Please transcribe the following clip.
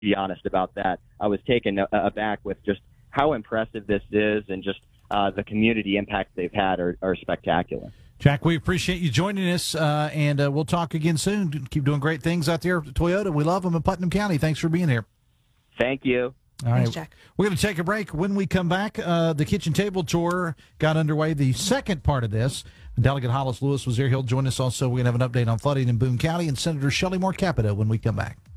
be honest about that. I was taken aback with just how impressive this is, and just the community impact they've had are spectacular. Jack, we appreciate you joining us, and we'll talk again soon. Keep doing great things out there at Toyota. We love them in Putnam County. Thanks for being here. Thank you. All right. Thanks, Jack. We're going to take a break. When we come back, the kitchen table tour got underway. The second part of this, Delegate Hollis Lewis was there. He'll join us also. We're going to have an update on flooding in Boone County, and Senator Shelley Moore Capito when we come back.